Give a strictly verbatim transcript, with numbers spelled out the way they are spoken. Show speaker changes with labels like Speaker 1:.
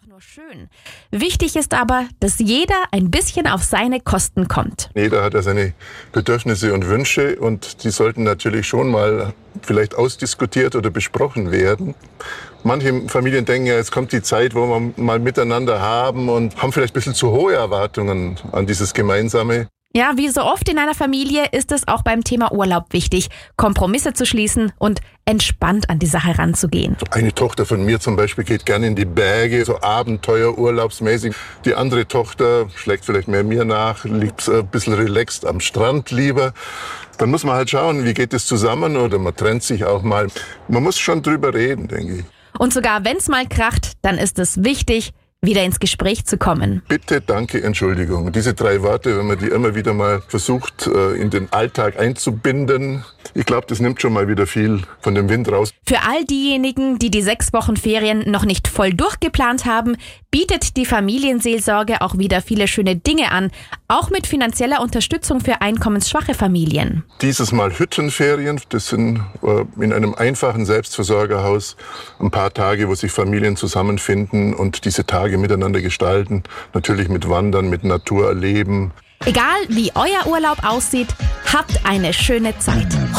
Speaker 1: nur schön. Wichtig ist aber, dass jeder ein bisschen auf seine Kosten kommt.
Speaker 2: Jeder hat ja seine Bedürfnisse und Wünsche und die sollten natürlich schon mal vielleicht ausdiskutiert oder besprochen werden. Manche Familien denken ja, jetzt kommt die Zeit, wo wir mal miteinander haben und haben vielleicht ein bisschen zu hohe Erwartungen an dieses Gemeinsame.
Speaker 1: Ja, wie so oft in einer Familie ist es auch beim Thema Urlaub wichtig, Kompromisse zu schließen und entspannt an die Sache ranzugehen.
Speaker 2: Eine Tochter von mir zum Beispiel geht gerne in die Berge, so abenteuerurlaubsmäßig. Die andere Tochter schlägt vielleicht mehr mir nach, liegt ein bisschen relaxed am Strand lieber. Dann muss man halt schauen, wie geht es zusammen oder man trennt sich auch mal. Man muss schon drüber reden, denke ich.
Speaker 1: Und sogar wenn es mal kracht, dann ist es wichtig, wieder ins Gespräch zu kommen.
Speaker 2: Bitte, danke, Entschuldigung. Diese drei Worte, wenn man die immer wieder mal versucht, in den Alltag einzubinden, ich glaube, das nimmt schon mal wieder viel von dem Wind raus.
Speaker 1: Für all diejenigen, die die sechs Wochen Ferien noch nicht voll durchgeplant haben, bietet die Familienseelsorge auch wieder viele schöne Dinge an, auch mit finanzieller Unterstützung für einkommensschwache Familien.
Speaker 2: Dieses Mal Hüttenferien, das sind in einem einfachen Selbstversorgerhaus ein paar Tage, wo sich Familien zusammenfinden und diese Tage miteinander gestalten, natürlich mit Wandern, mit Natur erleben.
Speaker 1: Egal wie euer Urlaub aussieht, habt eine schöne Zeit.